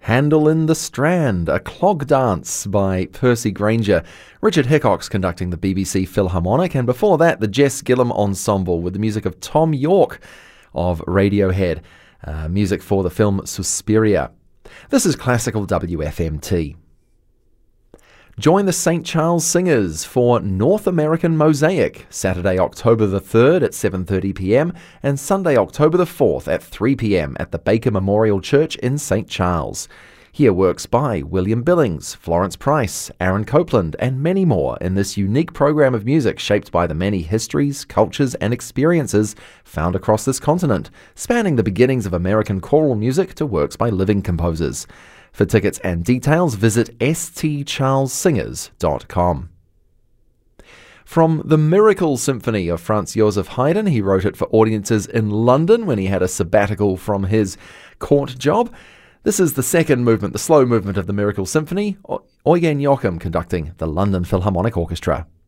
Handel in the Strand, a clog dance by Percy Grainger. Richard Hickox conducting the BBC Philharmonic, and before that the Jess Gillum Ensemble with the music of Tom York of Radiohead, music for the film Suspiria. This is Classical WFMT. Join the St. Charles Singers for North American Mosaic, Saturday, October the 3rd at 7:30pm and Sunday, October the 4th at 3pm at the Baker Memorial Church in St. Charles. Hear works by William Billings, Florence Price, Aaron Copland, and many more in this unique program of music shaped by the many histories, cultures, and experiences found across this continent, spanning the beginnings of American choral music to works by living composers. For tickets and details, visit stcharlessingers.com. From the Miracle Symphony of Franz Joseph Haydn, he wrote it for audiences in London when he had a sabbatical from his court job. This is the second movement, the slow movement of the Miracle Symphony, Eugen Joachim conducting the London Philharmonic Orchestra.